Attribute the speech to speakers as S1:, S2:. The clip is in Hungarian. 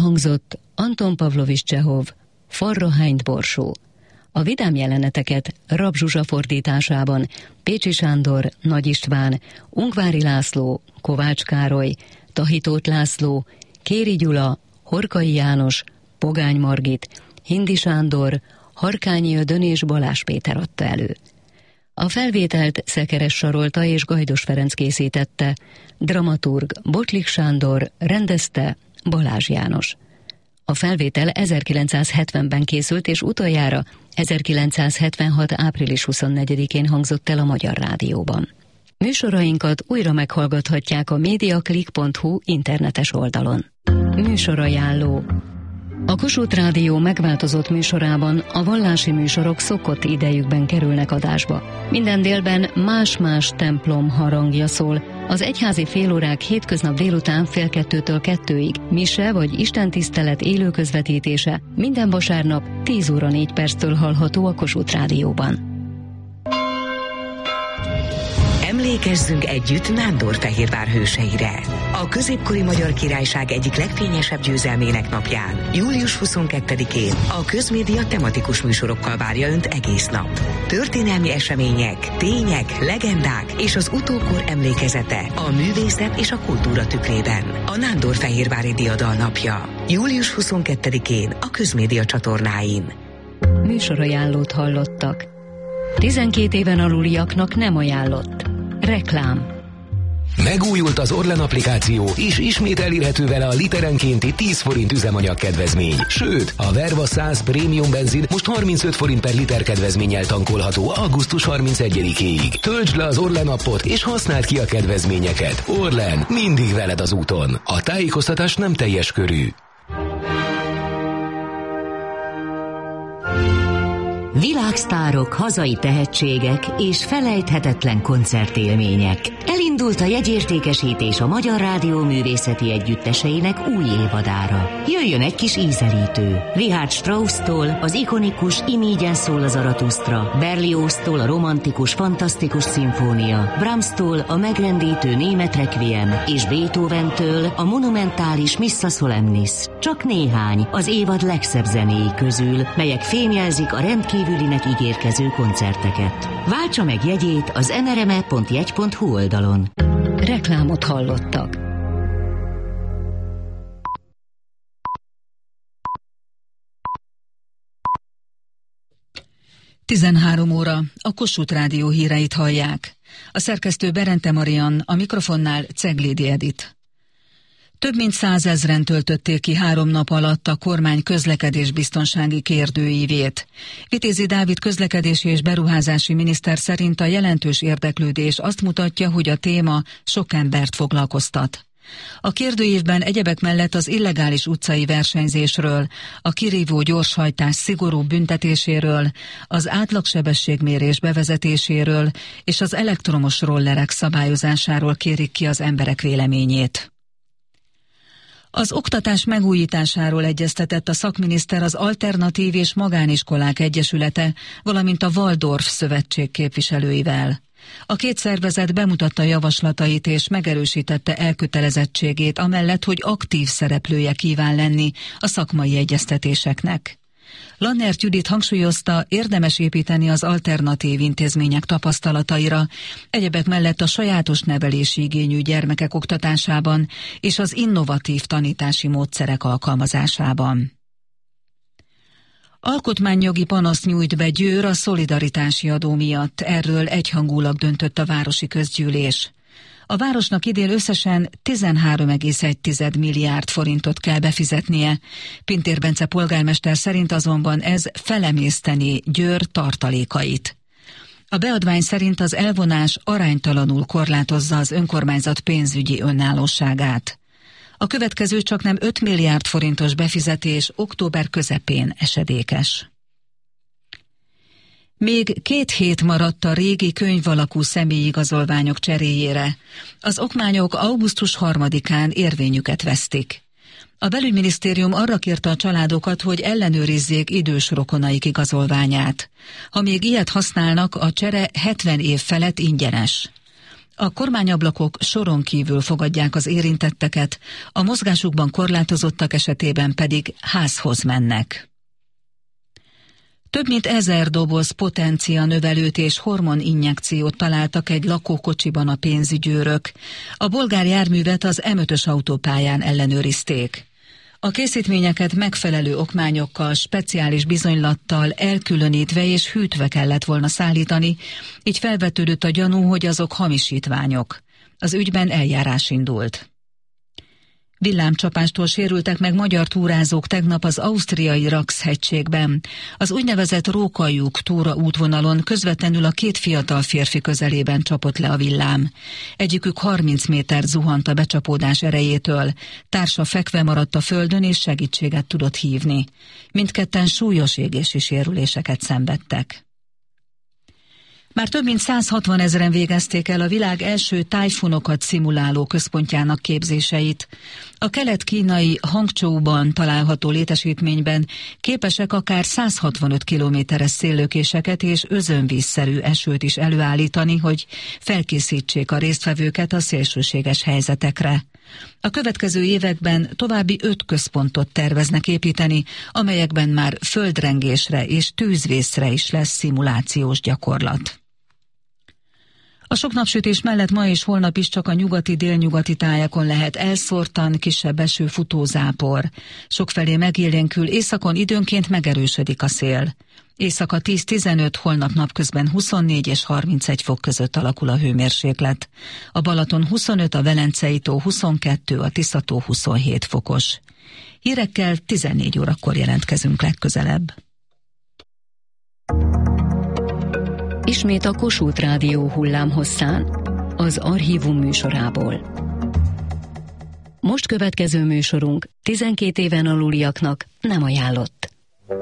S1: Elhangzott Anton Pavlovics Csehov, Farrahányt borsó. A vidám jeleneteket Rab Zsuzsa fordításában Pécsi Sándor, Nagy István, Ungvári László, Kovács Károly, Tahitóth László, Kéri Gyula, Horkai János, Pogány Margit, Hindi Sándor, Harkányi Ödön és Balázs Péter adta elő. A felvételt Szekeres Sarolta és Gajdos Ferenc készítette, dramaturg Botlik Sándor, rendezte Balázs János. A felvétel 1970-ben készült, és utoljára 1976. április 24-én hangzott el a Magyar Rádióban. Műsorainkat újra meghallgathatják a mediaclick.hu internetes oldalon. Műsorajánló. A Kossuth Rádió megváltozott műsorában a vallási műsorok szokott idejükben kerülnek adásba. Minden délben más-más templom harangja szól. Az egyházi félórák hétköznap délután 1:30-től 2-ig, mise vagy istentisztelet élő közvetítése minden vasárnap 10 óra 4 perctől hallható a Kossuth Rádióban.
S2: Emlékezzünk együtt Nándorfehérvár hőseire. A középkori Magyar Királyság egyik legfényesebb győzelmének napján, július 22-én a Közmédia tematikus műsorokkal várja Önt egész nap. Történelmi események, tények, legendák és az utókor emlékezete a művészet és a kultúra tükrében. A Nándorfehérvári Diadal napja, július 22-én a Közmédia csatornáin.
S1: Műsorajánlót hallottak. 12 éven aluliaknak nem ajánlott. Reklám.
S3: Megújult az Orlen applikáció, és ismét elérhető vele a literenkénti 10 forint üzemanyag kedvezmény. Sőt, a Verva 100 prémium benzin most 35 forint per liter kedvezménnyel tankolható augusztus 31-éig. Töltsd le az Orlen appot, és használd ki a kedvezményeket. Orlen, mindig veled az úton. A tájékoztatás nem teljes körű.
S4: Világsztárok, hazai tehetségek és felejthetetlen koncertélmények. Elindult a jegyértékesítés a Magyar Rádió művészeti együtteseinek új évadára. Jöjjön egy kis ízelítő. Richard Strauss-tól az ikonikus Imígyen szól a Zaratusztra, Berlioztól a romantikus, fantasztikus szimfónia, Brahmstól a megrendítő német requiem és Beethoventől a monumentális Missa Solemnis. Csak néhány az évad legszebb zenéi közül, melyek fémjelzik a rendkívülinek ígérkező koncerteket. Váltsa meg jegyét az nrme.jegy.hu oldalon.
S1: Reklámot hallottak.
S5: Tizenhárom óra, a Kossuth Rádió híreit hallják. A szerkesztő Berente Marian, a mikrofonnál Ceglédi Edit. Több mint 100 000-en töltötték ki 3 nap alatt a kormány közlekedésbiztonsági kérdőívét. Vitézi Dávid közlekedési és beruházási miniszter szerint a jelentős érdeklődés azt mutatja, hogy a téma sok embert foglalkoztat. A kérdőívben egyebek mellett az illegális utcai versenyzésről, a kirívó gyorshajtás szigorú büntetéséről, az átlagsebességmérés bevezetéséről és az elektromos rollerek szabályozásáról kérik ki az emberek véleményét. Az oktatás megújításáról egyeztetett a szakminiszter az Alternatív és Magániskolák Egyesülete, valamint a Waldorf Szövetség képviselőivel. A két szervezet bemutatta javaslatait és megerősítette elkötelezettségét amellett, hogy aktív szereplője kíván lenni a szakmai egyeztetéseknek. Lannert Judit hangsúlyozta, érdemes építeni az alternatív intézmények tapasztalataira, egyebek mellett a sajátos nevelési igényű gyermekek oktatásában és az innovatív tanítási módszerek alkalmazásában. Alkotmányjogi panaszt nyújt be Győr a szolidaritási adó miatt, erről egyhangulag döntött a városi közgyűlés. A városnak idén összesen 13,1 milliárd forintot kell befizetnie. Pintér Bence polgármester szerint azonban ez felemészteni Győr tartalékait. A beadvány szerint az elvonás aránytalanul korlátozza az önkormányzat pénzügyi önállóságát. A következő csaknem 5 milliárd forintos befizetés október közepén esedékes. Még 2 hét maradt a régi könyvalakú személyigazolványok cseréjére. Az okmányok augusztus 3-án érvényüket vesztik. A belügyminisztérium arra kérte a családokat, hogy ellenőrizzék idős rokonaik igazolványát. Ha még ilyet használnak, a csere 70 év felett ingyenes. A kormányablakok soron kívül fogadják az érintetteket, a mozgásukban korlátozottak esetében pedig házhoz mennek. Több mint 1000 doboz potencianövelőt és hormoninjekciót találtak egy lakókocsiban a pénzügyőrök. A bolgár járművet az M5-ös autópályán ellenőrizték. A készítményeket megfelelő okmányokkal, speciális bizonylattal elkülönítve és hűtve kellett volna szállítani, így felvetődött a gyanú, hogy azok hamisítványok. Az ügyben eljárás indult. Villámcsapástól sérültek meg magyar túrázók tegnap az ausztriai Rax-hegységben. Az úgynevezett Rókajuk túra útvonalon közvetlenül a két fiatal férfi közelében csapott le a villám. Egyikük 30 métert zuhant a becsapódás erejétől. Társa fekve maradt a földön és segítséget tudott hívni. Mindketten súlyos égési sérüléseket szenvedtek. Már több mint 160 000 végezték el a világ első tájfunokat szimuláló központjának képzéseit. A kelet-kínai Hangzhouban található létesítményben képesek akár 165 kilométeres széllökéseket és özönvízszerű esőt is előállítani, hogy felkészítsék a résztvevőket a szélsőséges helyzetekre. A következő években további 5 központot terveznek építeni, amelyekben már földrengésre és tűzvészre is lesz szimulációs gyakorlat. A sok napsütés mellett ma és holnap is csak a nyugati-délnyugati tájakon lehet elszórtan kisebb eső, futózápor. Sokfelé megélénkül, északon időnként megerősödik a szél. Éjszaka 10-15, holnap napközben 24 és 31 fok között alakul a hőmérséklet. A Balaton 25, a Velencei-tó 22, a Tisza-tó 27 fokos. Hírekkel 14 órakor jelentkezünk legközelebb.
S1: Ismét a Kossuth Rádió hullámhosszán, az Archívum műsorából. Most következő műsorunk 12 éven aluliaknak nem ajánlott.